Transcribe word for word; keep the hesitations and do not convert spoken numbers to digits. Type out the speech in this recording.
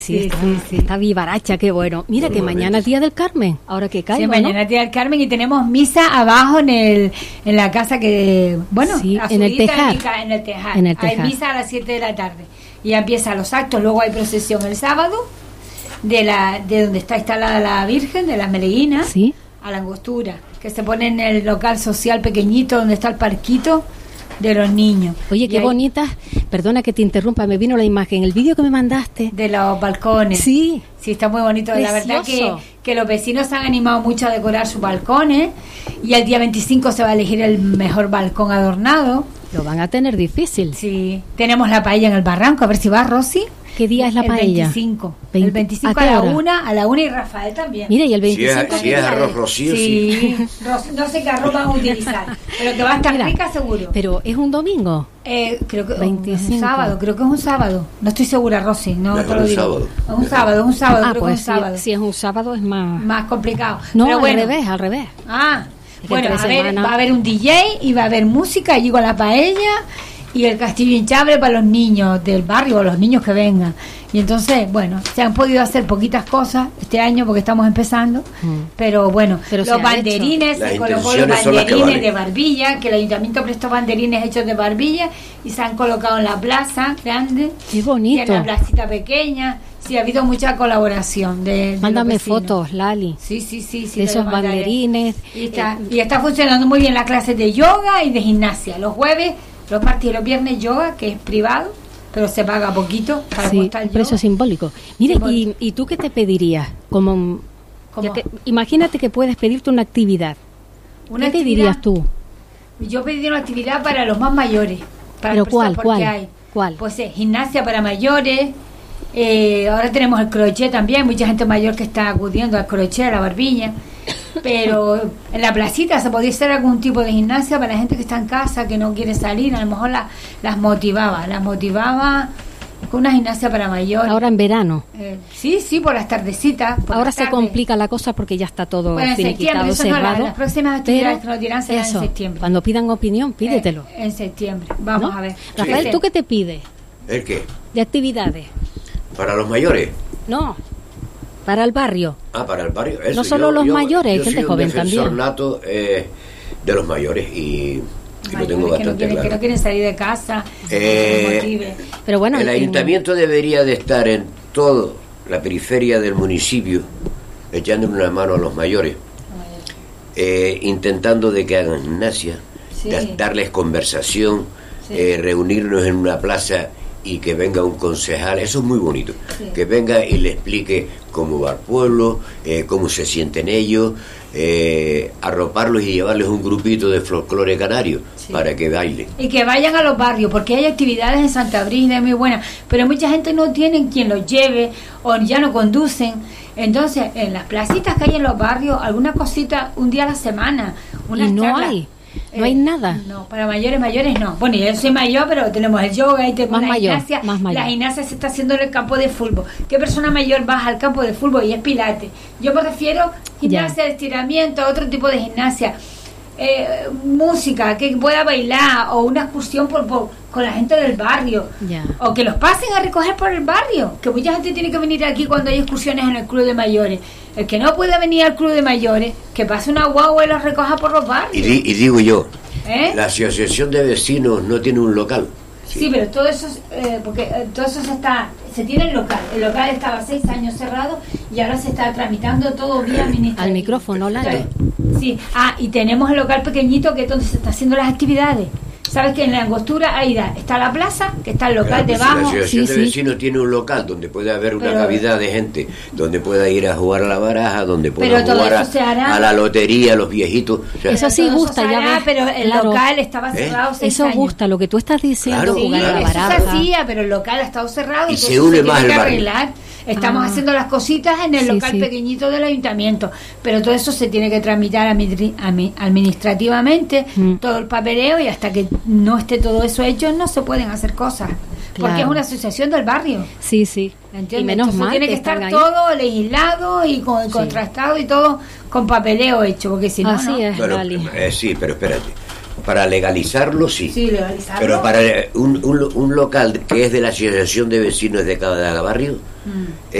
Sí, sí, está, sí, sí. Está vivaracha, qué bueno. Mira que mañana es Día del Carmen, ahora que caigo, sí, mañana ¿no? es Día del Carmen y tenemos misa abajo en el en la casa que, bueno, sí, en el tejar. En el tejar. En el tejar. Hay misa a las siete de la tarde y ya empiezan los actos, luego hay procesión el sábado de la de donde está instalada la Virgen, de las Meleguinas, ¿sí? A la Angostura, que se pone en el local social pequeñito donde está el parquito de los niños. Oye, qué bonita, perdona que te interrumpa, me vino la imagen, el vídeo que me mandaste. De los balcones. Sí. Sí, está muy bonito. Precioso. La verdad que, que los vecinos se han animado mucho a decorar sus balcones y el día veinticinco se va a elegir el mejor balcón adornado. Lo van a tener difícil. Sí. Tenemos la paella en el barranco, a ver si va, Rosy. ¿Qué día es la el paella? veinticinco. veinte El veinticinco ¿a, a la hora? una, a la una y Rafael también. Mira, y el veinticinco. Si es, si es arroz rocío, sí. Sí. No sé qué arroz van a utilizar, pero que va a estar Mira, rica seguro. Pero es un domingo. Eh, creo que veinticinco. Es un sábado, creo que es un sábado. No estoy segura, Rosy, no, no te lo es digo. sábado. Es un sábado, es un sábado, Ah, creo pues que es un sábado. Si, si es un sábado es más... Más complicado. No, Pero al bueno. revés, al revés. Ah, Es que bueno, entre a ver, semana- va a haber un D J y va a haber música allí con la paella y el castillo hinchable para los niños del barrio o los niños que vengan. Y entonces, bueno, se han podido hacer poquitas cosas este año porque estamos empezando, Mm. pero bueno, Pero se los ha banderines, hecho. se Las colocó los intenciones son las que banderines valen. de barbilla, que el ayuntamiento prestó banderines hechos de barbilla y se han colocado en la plaza grande, Qué y en bonito. la placita pequeña. Sí, ha habido mucha colaboración de, de Mándame los vecinos. fotos, Lali. Sí, sí, sí, sí. De te esos lo mandaré. banderines. Y está, Eh, y está funcionando muy bien las clases de yoga y de gimnasia. Los jueves, los martes y los viernes yoga, que es privado, pero se paga poquito para Sí, costar el precio yoga. simbólico. Mire, Simbólico. ¿y, ¿y tú qué te pedirías? Como, ¿Cómo? ya te- imagínate que puedes pedirte una actividad. Una ¿Qué te actividad- dirías tú? Yo pedí una actividad para los más mayores. Para ¿Pero las personas, cuál, porque cuál, hay, cuál? Pues eh, gimnasia para mayores. eh, ahora tenemos el crochet también. Mucha gente mayor que está acudiendo al crochet, a la barbilla. Pero en la placita se podía hacer algún tipo de gimnasia para la gente que está en casa, que no quiere salir. A lo mejor la- las motivaba. Las motivaba con una gimnasia para mayores. Ahora en verano. Eh, sí, sí, por las tardecitas. por Ahora las se tardes. complica la cosa porque ya está todo Bueno, en finiquitado, septiembre, eso no, cerrado. las, las próximas actividades Pero que nos dirán serán eso, en septiembre. cuando pidan opinión, pídetelo. Eh, en septiembre, vamos ¿no? a ver. Rafael, Sí. ¿tú qué te pides ¿El qué? de actividades? ¿Para los mayores? No, para el barrio. Ah, para el barrio. Eso. No solo los mayores, hay yo gente soy un joven defensor también. nato eh, de los mayores y, y lo Mayores tengo que, no bastante quieren, que claro. no quieren salir de casa. Eh, que no motive. Pero bueno, el en- ayuntamiento debería de estar en toda la periferia del municipio echándole una mano a los mayores, eh, intentando de que hagan gimnasia, Sí. da- darles conversación, Sí. eh, reunirnos en una plaza y que venga un concejal, eso es muy bonito, Sí. que venga y le explique cómo va el pueblo, eh, cómo se sienten ellos, eh, arroparlos y llevarles un grupito de folclore canario Sí. para que bailen. Y que vayan a los barrios, porque hay actividades en Santa Brígida muy buenas, pero mucha gente no tiene quien los lleve o ya no conducen. Entonces, en las placitas que hay en los barrios, alguna cosita un día a la semana, una Y no hay, no hay nada. No, para mayores, mayores no. Bueno, yo soy mayor, pero tenemos el yoga y tenemos Más la mayor, gimnasia. más mayor. La gimnasia se está haciendo en el campo de fútbol. ¿Qué persona mayor va al campo de fútbol y es pilates? Yo me refiero gimnasia de estiramiento, otro tipo de gimnasia. Eh, música, que pueda bailar o una excursión por, por- con la gente del barrio. Ya. O que los pasen a recoger por el barrio. Que mucha gente tiene que venir aquí cuando hay excursiones en el club de mayores. El que no pueda venir al club de mayores, que pase una guagua y los recoja por los barrios. Y, di- y digo yo, ¿Eh? la asociación de vecinos no tiene un local. Sí, pero todo eso, eh, porque eh, todo eso se está, se tiene el local. El local estaba seis años cerrado y ahora se está tramitando todo vía administrativa. Al micrófono, Lali. Sí, ah, y tenemos el local pequeñito que es donde se están haciendo las actividades. Sabes que en la Angostura ahí da, está la plaza, que está el local Claro, pues, si debajo. la asociación Sí, de sí. vecinos tiene un local donde puede haber una Pero- cavidad de gente, donde pueda ir a jugar a la baraja, donde pueda Pero todo jugar a, eso se hará. a la lotería, a los viejitos. O sea, Eso sí Todo gusta, se ya hará, ves, pero el claro. local estaba ¿Eh? cerrado seis Eso años. gusta, lo que tú estás diciendo, Claro, Sí, jugar a la claro. eso se baraja. hacía, pero el local ha estado cerrado Y entonces se une tiene más que el barrio. arreglar. Estamos Ah. haciendo las cositas en el Sí, local sí. pequeñito del ayuntamiento, pero todo eso se tiene que tramitar admi- admi- administrativamente, Mm. todo el papeleo, y hasta que no esté todo eso hecho no se pueden hacer cosas, porque Claro. es una asociación del barrio. Sí, sí. ¿Entiendes? Y menos Entonces mal tiene que están estar ahí. todo legislado y con, Sí. contrastado y todo con papeleo hecho, porque si no, Así no. es, bueno, Lali. eh, sí, pero espérate. Para legalizarlo, sí. Sí, legalizarlo. Pero para eh, un, un, un local que es de la asociación de vecinos de cada barrio, Mm.